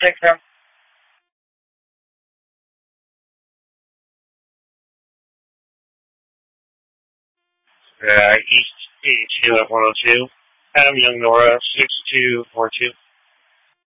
Take care. East 82 at 102. Adam Young Nora 6242.